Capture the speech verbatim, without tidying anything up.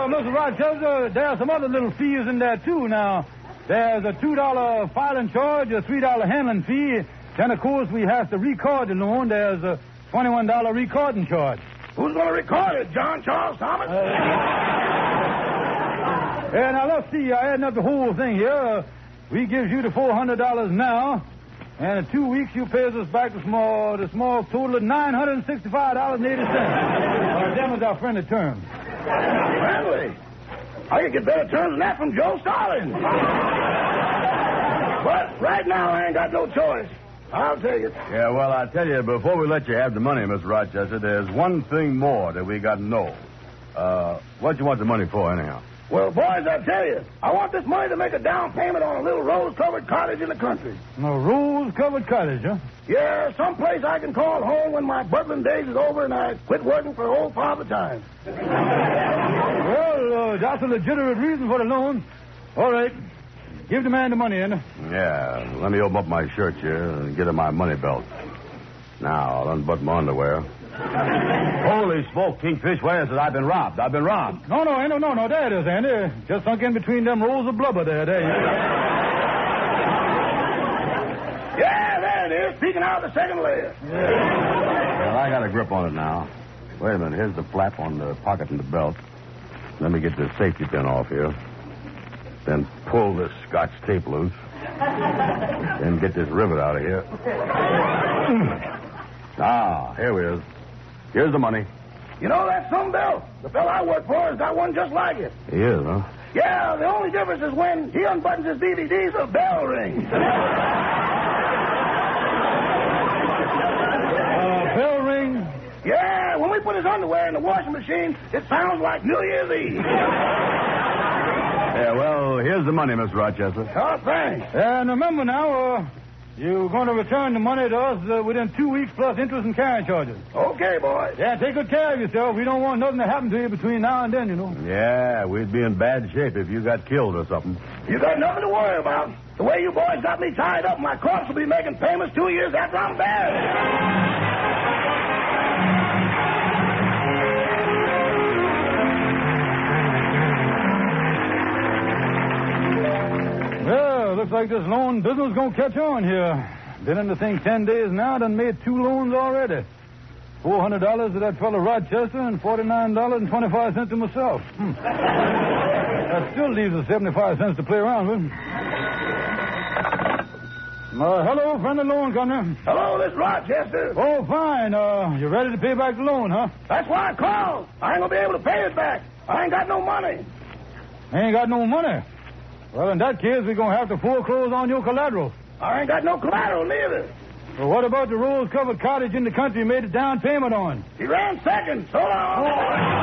Mister Rochester, there are some other little fees in there, too. Now, there's a two dollar filing charge, a three dollar handling fee. Then, of course, we have to record the loan. There's a twenty-one dollar recording charge. Who's going to record it, John Charles Thomas? Uh, yeah, now, let's see. Uh, adding up the whole thing here, uh, we gives you the four hundred dollars now, and in two weeks you pays us back the small, the small total of nine hundred sixty-five dollars and eighty cents. Uh, them is our friendly terms. Friendly? I could get better terms than that from Joe Stalin. But right now I ain't got no choice. I'll tell you. Yeah, well, I'll tell you, before we let you have the money, Mister Rochester, there's one thing more that we got to know. Uh, what you want the money for, anyhow? Well, boys, I'll tell you, I want this money to make a down payment on a little rose-covered cottage in the country. A rose-covered cottage, huh? Yeah, someplace I can call home when my butling days is over and I quit working for old Father Time. Well, uh, that's a legitimate reason for the loan. All right. Give the man the money, Andy. Yeah, let me open up my shirt here and get in my money belt. Now, I'll unbutton my underwear. Holy smoke, Kingfish, where is it? I've been robbed. I've been robbed. No, no, no, no, no. There it is, Andy. Just sunk in between them rolls of blubber there. There you go. Yeah, there it is, peeking out the second layer. Yeah. Well, I got a grip on it now. Wait a minute. Here's the flap on the pocket in the belt. Let me get the safety pin off here. Then pull this scotch tape loose. Then get this rivet out of here. Ah, here we is. Here's the money. You know that some bell? The fellow I work for has got one just like it. He is, huh? Yeah, the only difference is when he unbuttons his D V Ds, a bell rings. Uh, bell ring? Yeah, when we put his underwear in the washing machine, it sounds like New Year's Eve. Yeah, well, here's the money, Mister Rochester. Oh, thanks. And remember now, uh, you're going to return the money to us uh, within two weeks plus interest and carrying charges. Okay, boys. Yeah, take good care of yourself. We don't want nothing to happen to you between now and then, you know. Yeah, we'd be in bad shape if you got killed or something. You got nothing to worry about. The way you boys got me tied up, my corpse will be making payments two years after I'm dead. Well, looks like this loan business is going to catch on here. Been in the thing ten days now, done made two loans already. four hundred dollars to that fellow Rochester and forty-nine dollars and twenty-five cents to myself. Hmm. That still leaves us seventy-five cents to play around with. Uh, hello, friend of the loan company. Hello, this is Rochester. Oh, fine. Uh, you ready to pay back the loan, huh? That's why I called. I ain't going to be able to pay it back. I ain't got no money. Ain't got no money. Well, in that case, we're going to have to foreclose on your collateral. I ain't got no collateral neither. Well, what about the rose-covered cottage in the country you made a down payment on? He ran second. So long.